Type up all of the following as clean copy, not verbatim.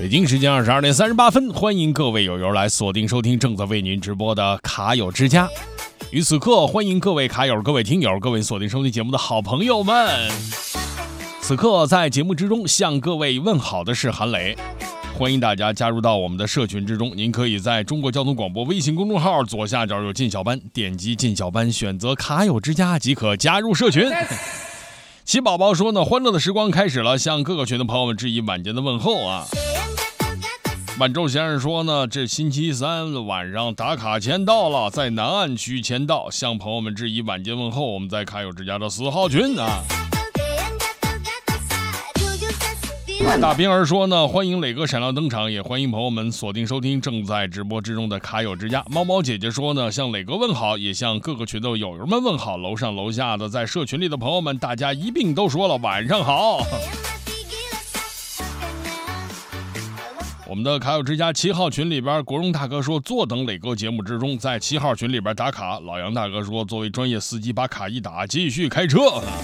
北京时间22点38分，欢迎各位友友来锁定收听正在为您直播的卡友之家。于此刻，欢迎各位卡友、各位听友、各位锁定收听节目的好朋友们。此刻在节目之中向各位问好的是韩磊，欢迎大家加入到我们的社群之中。您可以在中国交通广播微信公众号左下角有进小班，点击进小班，选择卡友之家即可加入社群。齐宝宝说呢，欢乐的时光开始了，向各个群的朋友们致以晚间的问候啊。满洲先生说呢，这星期三晚上打卡签到了，在南岸区签到，向朋友们致以晚间问候。我们在卡友之家的4号群啊。大兵儿说呢，欢迎磊哥闪亮登场，也欢迎朋友们锁定收听正在直播之中的卡友之家。猫猫姐姐说呢，向磊哥问好，也向各个群的友友们问好，楼上楼下的在社群里的朋友们，大家一并都说了晚上好。我们的卡友之家7号群里边，国荣大哥说坐等磊哥节目之中，在7号群里边打卡。老杨大哥说，作为专业司机，把卡一打，继续开车。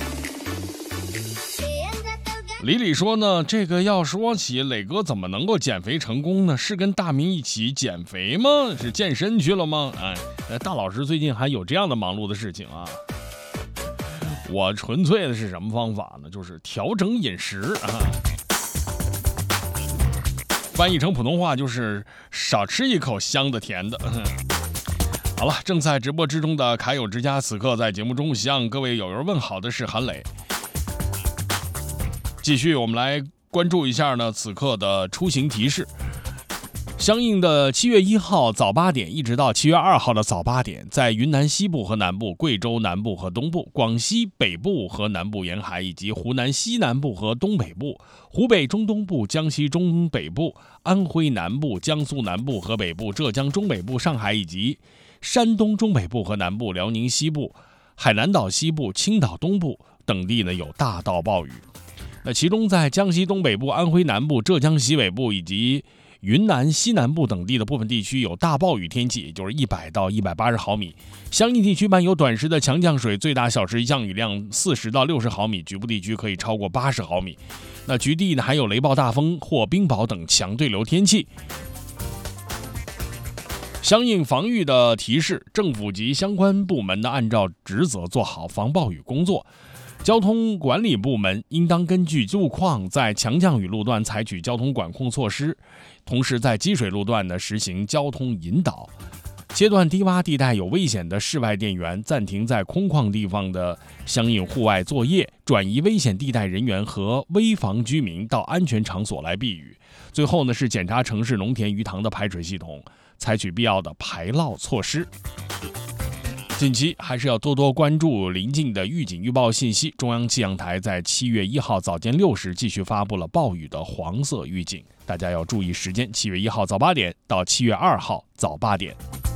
李李说呢，这个要说起磊哥怎么能够减肥成功呢？是跟大明一起减肥吗？是健身去了吗？大老师最近还有这样的忙碌的事情啊。我纯粹的是什么方法呢？就是调整饮食啊。翻译成普通话就是少吃一口香的甜的。好了，正在直播之中的卡友之家，此刻在节目中向各位友友问好的是韩磊。继续我们来关注一下呢此刻的出行提示。相应的7月1号早8点一直到7月2号的早8点，在云南西部和南部、贵州南部和东部、广西北部和南部沿海，以及湖南西南部和东北部、湖北中东部、江西中北部、安徽南部、江苏南部和北部、浙江中北部、上海以及山东中北部和南部、辽宁西部、海南岛西部、青岛东部等地呢有大到暴雨。那其中在江西东北部、安徽南部、浙江西北部以及云南西南部等地的部分地区有大暴雨天气，也就是100到180毫米。相应地区伴有短时的强降水，最大小时降雨量40到60毫米，局部地区可以超过80毫米。那局地呢还有雷暴大风或冰雹等强对流天气。相应防御的提示，政府及相关部门呢按照职责做好防暴雨工作。交通管理部门应当根据路况在强降雨路段采取交通管控措施，同时在积水路段呢实行交通引导。切断低洼地带有危险的室外电源，暂停在空旷地方的相应户外作业，转移危险地带人员和危防居民到安全场所来避雨。最后呢是检查城市农田鱼塘的排水系统，采取必要的排涝措施。近期还是要多多关注临近的预警预报信息。中央气象台在7月1号早间6时继续发布了暴雨的黄色预警，大家要注意时间，7月1号早8点到7月2号早8点。